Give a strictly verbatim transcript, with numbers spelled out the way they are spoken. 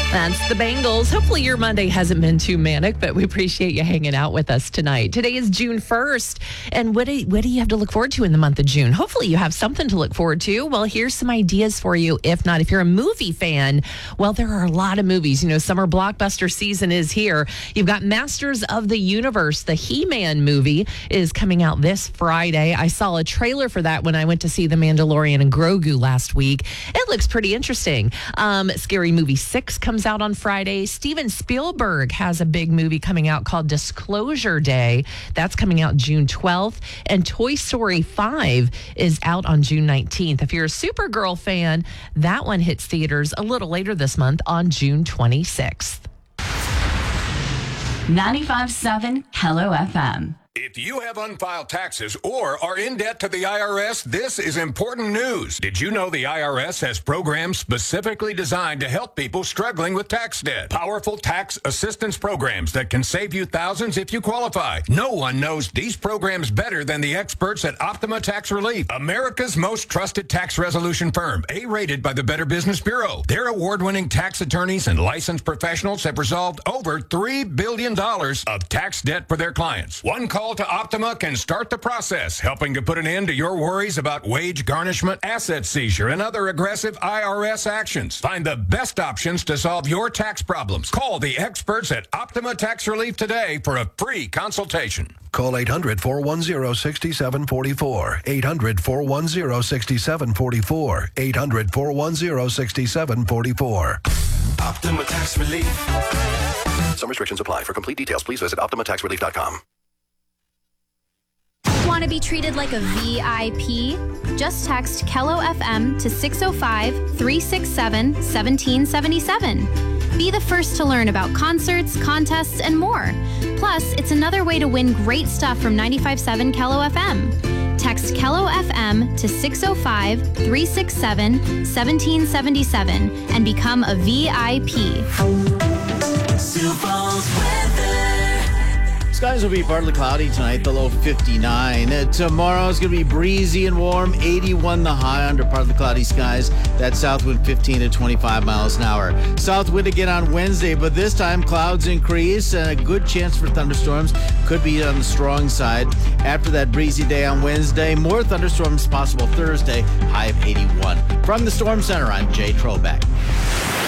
That's the Bengals. Hopefully your Monday hasn't been too manic, but we appreciate you hanging out with us tonight. Today is June first, and what do, what do you have to look forward to in the month of June? Hopefully you have something to look forward to. Well, here's some ideas for you. If not, if you're a movie fan, well, there are a lot of movies. You know, summer blockbuster season is here. You've got Masters of the Universe. The He-Man movie is coming out this Friday. I saw a trailer for that when I went to see The Mandalorian and Grogu last week. It looks pretty interesting. Um, Scary Movie six comes out on Friday. Steven Spielberg has a big movie coming out called Disclosure Day. That's coming out June twelfth. And Toy Story five is out on June nineteenth. If you're a Supergirl fan, that one hits theaters a little later this month on June twenty-sixth. ninety-five point seven Hello F M. If you have unfiled taxes or are in debt to the I R S, this is important news. Did you know the I R S has programs specifically designed to help people struggling with tax debt? Powerful tax assistance programs that can save you thousands if you qualify. No one knows these programs better than the experts at Optima Tax Relief, America's most trusted tax resolution firm, A-rated by the Better Business Bureau. Their award-winning tax attorneys and licensed professionals have resolved over three billion dollars of tax debt for their clients. One call to Optima can start the process, helping to put an end to your worries about wage garnishment, asset seizure, and other aggressive I R S actions. Find the best options to solve your tax problems. Call the experts at Optima Tax Relief today for a free consultation. Call eight hundred, four one zero, six seven four four. eight hundred, four one zero, six seven four four. eight hundred, four one zero, six seven four four. Optima Tax Relief. Some restrictions apply. For complete details, please visit optima tax relief dot com. Want to be treated like a V I P? Just text Kello F M to six oh five, three six seven, one seven seven seven. Be the first to learn about concerts, contests, and more. Plus, it's another way to win great stuff from ninety-five point seven Kello F M. Text Kello F M to six oh five, three six seven, one seven seven seven and become a V I P. Sioux Falls weather. Skies will be partly cloudy tonight, the low fifty-nine. Uh, tomorrow is going to be breezy and warm, eighty-one the high under partly cloudy skies. That south wind fifteen to twenty-five miles an hour. South wind again on Wednesday, but this time clouds increase and a good chance for thunderstorms. Could be on the strong side. After that breezy day on Wednesday, more thunderstorms possible Thursday, high of eighty-one. From the Storm Center, I'm Jay Trobeck.